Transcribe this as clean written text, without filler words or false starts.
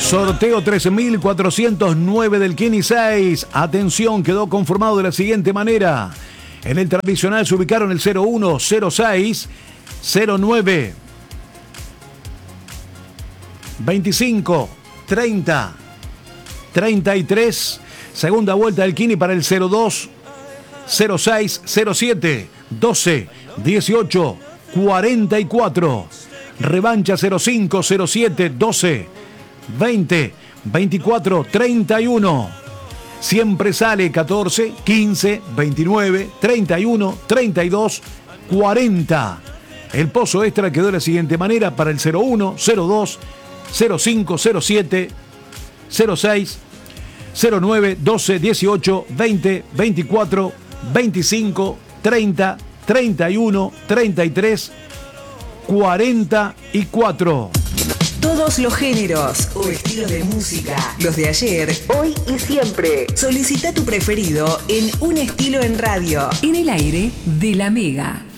Sorteo 13.409 del Kini 6. Atención, quedó conformado de la siguiente manera. En el tradicional se ubicaron el 01, 06, 09, 25, 30, 33. Segunda vuelta del Kini para el 02, 06, 07, 12, 18, 44. Revancha 05, 07, 12, 20, 24, 31. Siempre sale 14, 15, 29, 31, 32, 40. El pozo extra quedó de la siguiente manera para el 01, 02, 05, 07, 06, 09, 12, 18, 20, 24, 25, 30, 31, 33, 44. Todos los géneros o estilos de música, los de ayer, hoy y siempre. Solicita tu preferido en Un Estilo en Radio. En el aire de La Mega.